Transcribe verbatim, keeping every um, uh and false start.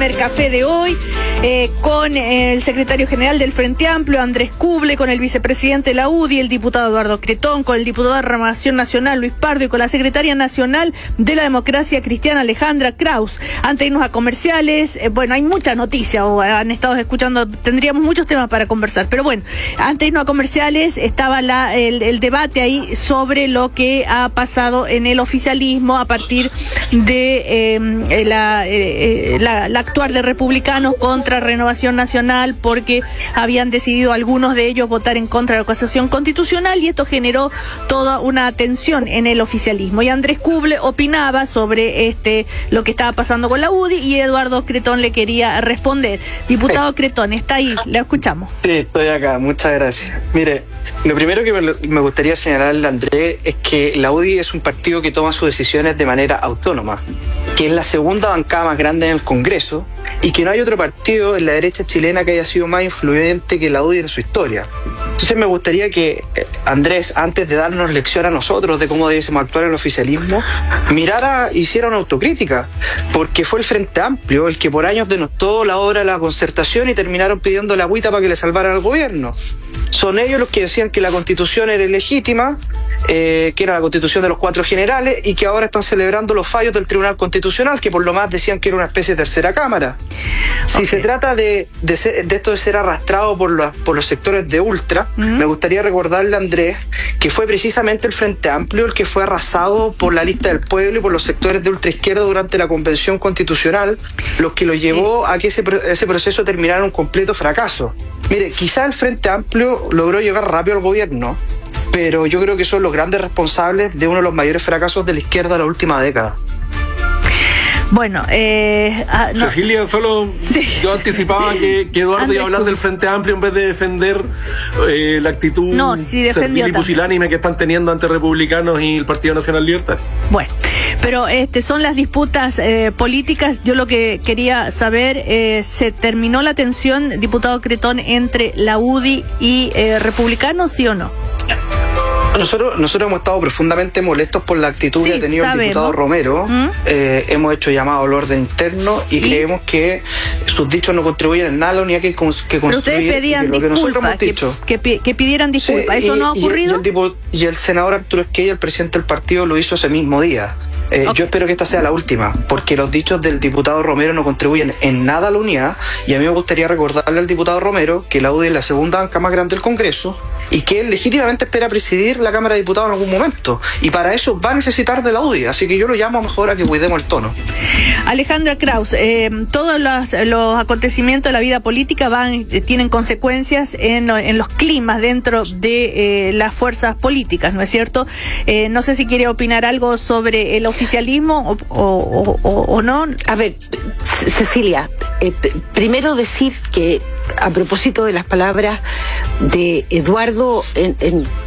primer café de hoy eh, con el secretario general del Frente Amplio, Andrés Kuble, con el vicepresidente de la U D I, el diputado Eduardo Cretón, con el diputado de Renovación Nacional, Luis Pardo, y con la secretaria nacional de la Democracia Cristiana, Alejandra Kraus. Antes de irnos a comerciales, eh, bueno, hay muchas noticias, o han estado escuchando, tendríamos muchos temas para conversar, pero bueno, antes de irnos a comerciales, estaba la, el, el debate ahí sobre lo que ha pasado en el oficialismo a partir de eh, la, eh, la, la actuar de republicanos contra Renovación Nacional, porque habían decidido algunos de ellos votar en contra de la acusación constitucional, y esto generó toda una tensión en el oficialismo. Y Andrés Kuble opinaba sobre este lo que estaba pasando con la U D I, y Eduardo Cretón le quería responder. Diputado Cretón, está ahí, le escuchamos. Sí, estoy acá, muchas gracias. Mire, lo primero que me, me gustaría señalarle a Andrés es que la U D I es un partido que toma sus decisiones de manera autónoma, que es la segunda bancada más grande en el Congreso, y que no hay otro partido en la derecha chilena que haya sido más influyente que la U D I en su historia. Entonces me gustaría que Andrés, antes de darnos lección a nosotros de cómo debiésemos actuar en el oficialismo, mirara, hiciera una autocrítica, porque fue el Frente Amplio el que por años denostó la obra de la concertación y terminaron pidiendo la agüita para que le salvaran al gobierno. Son ellos los que decían que la Constitución era ilegítima, eh, que era la Constitución de los cuatro generales, y que ahora están celebrando los fallos del Tribunal Constitucional, que por lo más decían que era una especie de tercera cámara. Si okay. se trata de, de, ser, de esto de ser arrastrado por los, por los sectores de ultra, uh-huh. me gustaría recordarle a Andrés que fue precisamente el Frente Amplio el que fue arrasado por la lista del pueblo y por los sectores de ultraizquierda durante la Convención Constitucional, los que lo llevó a que ese, ese proceso terminara en un completo fracaso. Mire, quizá el Frente Amplio logró llegar rápido al gobierno, pero yo creo que son los grandes responsables de uno de los mayores fracasos de la izquierda de la última década. Bueno, eh, ah, no. Cecilia, solo sí. yo anticipaba que, que Eduardo Andrés, iba a hablar del Frente Amplio en vez de defender eh, la actitud no, sí servil y pusilánime que están teniendo ante republicanos y el Partido Nacional Libertad. Bueno, pero este son las disputas eh, políticas. Yo lo que quería saber, eh, ¿se terminó la tensión, diputado Cretón, entre la U D I y eh, republicanos, sí o no? Nosotros, nosotros hemos estado profundamente molestos por la actitud sí, que ha tenido sabemos. el diputado Romero. ¿Mm? Eh, hemos hecho llamado al orden interno y, ¿Y? creemos que sus dichos no contribuyen en nada a la unidad que, que construir. Pero ustedes pedían que disculpas, que, que, que, que pidieran disculpas. ¿Eso sí, no ha ocurrido? Y el, y, el, y el senador Arturo Esquella, el presidente del partido, lo hizo ese mismo día. Eh, okay. Yo espero que esta sea la última, porque los dichos del diputado Romero no contribuyen en nada a la unidad, y a mí me gustaría recordarle al diputado Romero que la U D I es la segunda banca más grande del Congreso y que él legítimamente espera presidir la Cámara de Diputados en algún momento, y para eso va a necesitar de la U D I, así que yo lo llamo mejor a que cuidemos el tono. Alejandra Kraus, eh, todos los, los acontecimientos de la vida política van eh, tienen consecuencias en, en los climas dentro de eh, las fuerzas políticas, ¿no es cierto? Eh, no sé si quiere opinar algo sobre el oficialismo o, o, o, o no. A ver, Cecilia, eh, primero decir que a propósito de las palabras de Eduardo en, en